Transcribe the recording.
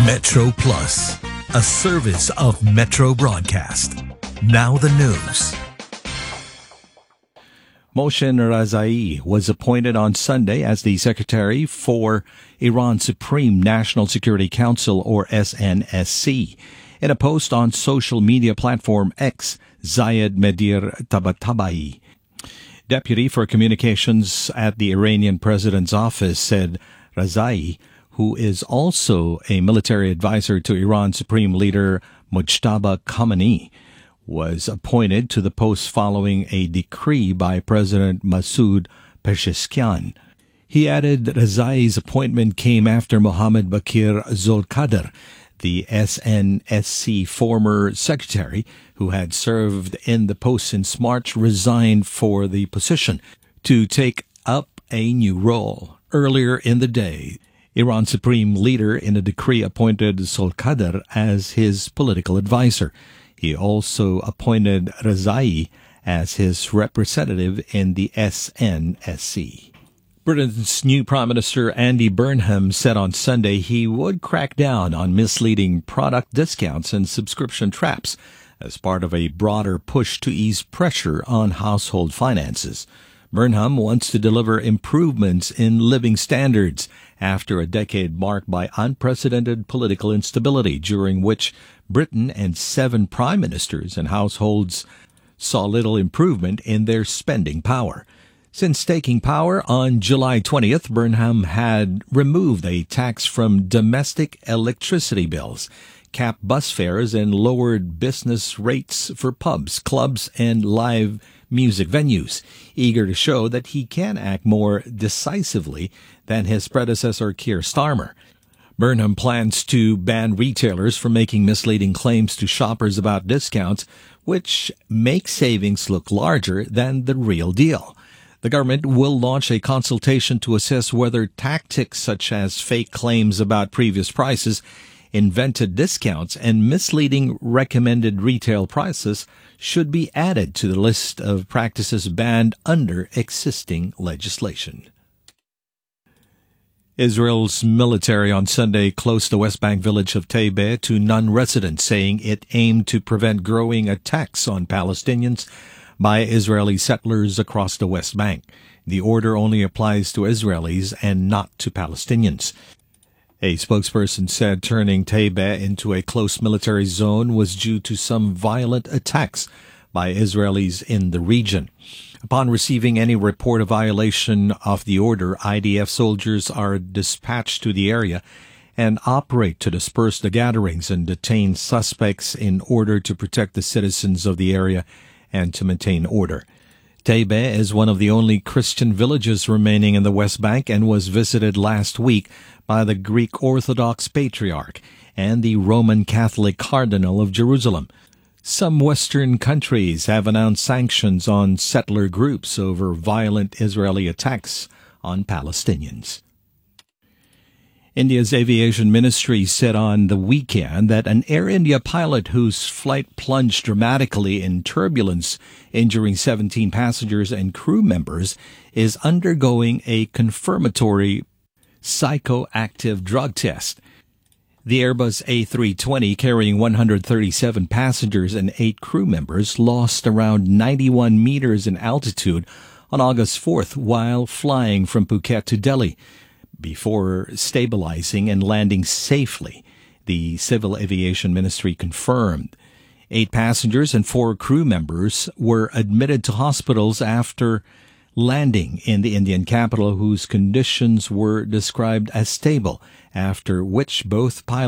Metro Plus, a service of Metro Broadcast. Now the news. Mohsen Razai was appointed on Sunday as the secretary for Iran's Supreme National Security Council, or SNSC. In a post on social media platform X, Zayed Medir Tabatabai, deputy for communications at the Iranian president's office, said Razai, who is also a military advisor to Iran's supreme leader Mojtaba Khamenei, was appointed to the post following a decree by President Masoud Pezeshkian. He added that Razai's appointment came after Mohammad Bakir Zolkadr, the SNSC former secretary, who had served in the post since March, resigned for the position to take up a new role. Earlier in the day, Iran's supreme leader in a decree appointed Zolkadr as his political advisor. He also appointed Razai as his representative in the SNSC. Britain's new Prime Minister Andy Burnham said on Sunday he would crack down on misleading product discounts and subscription traps as part of a broader push to ease pressure on household finances. Burnham wants to deliver improvements in living standards after a decade marked by unprecedented political instability, during which Britain and 7 prime ministers and households saw little improvement in their spending power. Since taking power on July 20th, Burnham had removed a tax from domestic electricity bills, capped bus fares, and lowered business rates for pubs, clubs, and live music venues, eager to show that he can act more decisively than his predecessor Keir Starmer. Burnham plans to ban retailers from making misleading claims to shoppers about discounts, which make savings look larger than the real deal. The government will launch a consultation to assess whether tactics such as fake claims about previous prices, invented discounts, and misleading recommended retail prices should be added to the list of practices banned under existing legislation. Israel's military on Sunday closed the West Bank village of Taiba to non-residents, saying it aimed to prevent growing attacks on Palestinians by Israeli settlers across the West Bank. The order only applies to Israelis and not to Palestinians. A spokesperson said turning Taiba into a close military zone was due to some violent attacks by Israelis in the region. Upon receiving any report of violation of the order, IDF soldiers are dispatched to the area and operate to disperse the gatherings and detain suspects in order to protect the citizens of the area and to maintain order. Taiba is one of the only Christian villages remaining in the West Bank and was visited last week by the Greek Orthodox Patriarch and the Roman Catholic Cardinal of Jerusalem. Some Western countries have announced sanctions on settler groups over violent Israeli attacks on Palestinians. India's aviation ministry said on the weekend that an Air India pilot whose flight plunged dramatically in turbulence, injuring 17 passengers and crew members, is undergoing a confirmatory psychoactive drug test. The Airbus A320, carrying 137 passengers and 8 crew members, lost around 91 meters in altitude on August 4th while flying from Phuket to Delhi, before stabilizing and landing safely, the Civil Aviation Ministry confirmed. 8 passengers and 4 crew members were admitted to hospitals after landing in the Indian capital, whose conditions were described as stable, after which both pilots